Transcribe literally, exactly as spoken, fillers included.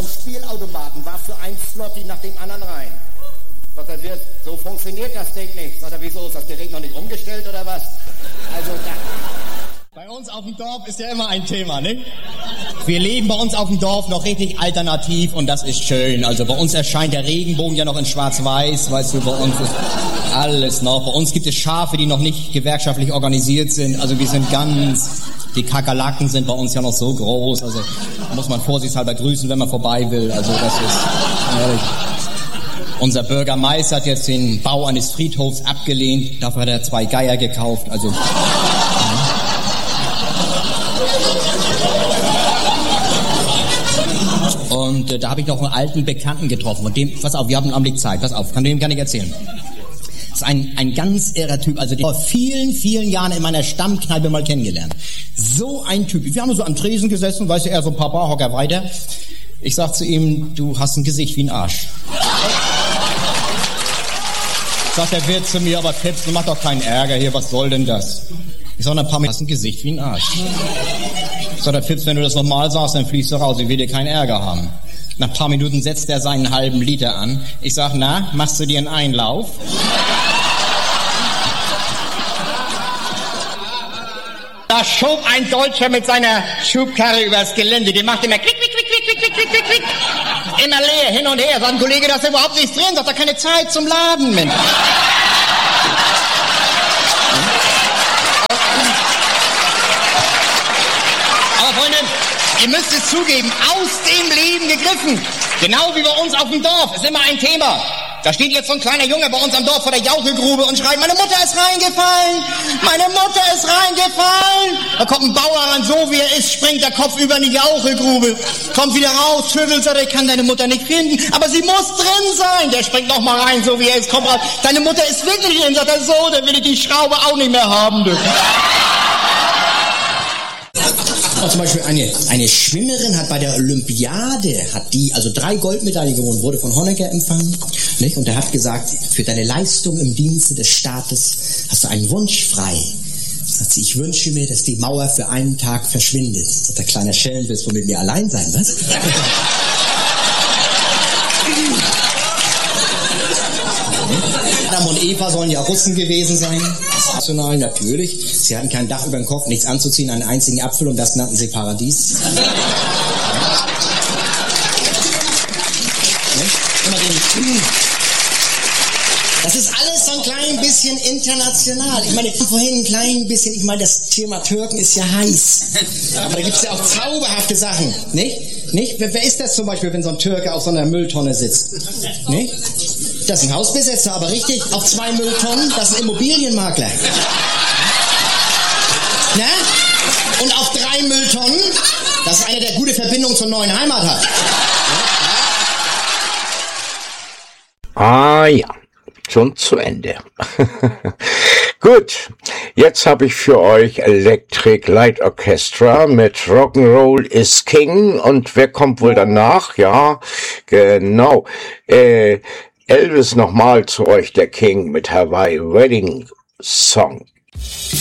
Spielautomaten, warf für ein Slotty nach dem anderen rein. Sagt er, Wirt, so funktioniert das Ding nicht. Sagt er, wieso, ist das Gerät noch nicht umgestellt oder was? Also da... Bei uns auf dem Dorf ist ja immer ein Thema, ne? Wir leben bei uns auf dem Dorf noch richtig alternativ und das ist schön. Also bei uns erscheint der Regenbogen ja noch in schwarz-weiß, weißt du, bei uns ist alles noch. Bei uns gibt es Schafe, die noch nicht gewerkschaftlich organisiert sind. Also wir sind ganz, die Kakerlaken sind bei uns ja noch so groß. Also muss man vorsichtshalber grüßen, wenn man vorbei will. Also das ist ehrlich. Unser Bürgermeister hat jetzt den Bau eines Friedhofs abgelehnt. Dafür hat er zwei Geier gekauft. Also... Und äh, da habe ich noch einen alten Bekannten getroffen. Und dem, pass auf, wir haben einen Augenblick Zeit, pass auf, kann dem gar nicht erzählen. Das ist ein, ein ganz irrer Typ, also den vor vielen, vielen Jahren in meiner Stammkneipe mal kennengelernt. So ein Typ. Wir haben so am Tresen gesessen, weißt du, er so, Papa, hocker weiter. Ich sag zu ihm, du hast ein Gesicht wie ein Arsch. Sagt der Wirt zu mir, aber Pips, du mach doch keinen Ärger hier, was soll denn das? Ich sag, ein paar Mal, du hast ein Gesicht wie ein Arsch. Sagt der Pips, wenn du das nochmal sagst, dann fliegst du raus, ich will dir keinen Ärger haben. Nach ein paar Minuten setzt er seinen halben Liter an. Ich sag, na, machst du dir einen Einlauf? Da schob ein Deutscher mit seiner Schubkarre übers Gelände, die macht immer klick, klick, klick, klick, klick, klick, klick, klick. Immer leer, hin und her. Sagt ein Kollege, da ist überhaupt nichts drin, sagt er, keine Zeit zum Laden, Mensch. Ihr müsst es zugeben, aus dem Leben gegriffen. Genau wie bei uns auf dem Dorf, ist immer ein Thema. Da steht jetzt so ein kleiner Junge bei uns am Dorf vor der Jauchegrube und schreit, meine Mutter ist reingefallen, meine Mutter ist reingefallen. Da kommt ein Bauer ran, so wie er ist, springt der Kopf über die Jauchegrube, kommt wieder raus, schüttelt, sagt, ich kann deine Mutter nicht finden, aber sie muss drin sein. Der springt noch mal rein, so wie er ist, kommt raus, deine Mutter ist wirklich drin, sagt er, so, dann will ich die Schraube auch nicht mehr haben dürfen. Zum Beispiel eine, eine Schwimmerin hat bei der Olympiade, hat die, also drei Goldmedaillen gewonnen, wurde von Honecker empfangen, nicht? Und er hat gesagt, für deine Leistung im Dienste des Staates hast du einen Wunsch frei. Sagt sie, ich wünsche mir, dass die Mauer für einen Tag verschwindet. Sagt der kleine Schelm, willst du mit mir allein sein, was? Adam und Eva sollen ja Russen gewesen sein. National, natürlich. Sie hatten kein Dach über dem Kopf, nichts anzuziehen, einen einzigen Apfel und das nannten sie Paradies. Das ist alles so ein klein bisschen international. Ich meine, vorhin ein klein bisschen, ich meine, das Thema Türken ist ja heiß. Aber da gibt es ja auch zauberhafte Sachen, nicht? Nicht? Wer, wer ist das zum Beispiel, wenn so ein Türke auf so einer Mülltonne sitzt? Nicht? Das ist ein Hausbesetzer, aber richtig, auf zwei Mülltonnen, das ist ein Immobilienmakler. Na? Und auf drei Mülltonnen, das ist einer, der gute Verbindung zur neuen Heimat hat. Ah ja, schon zu Ende. Gut, jetzt habe ich für euch Electric Light Orchestra mit Rock'n'Roll is King. Und wer kommt wohl danach? Ja, genau. Äh, Elvis nochmal zu euch, der King mit Hawaii Wedding Song.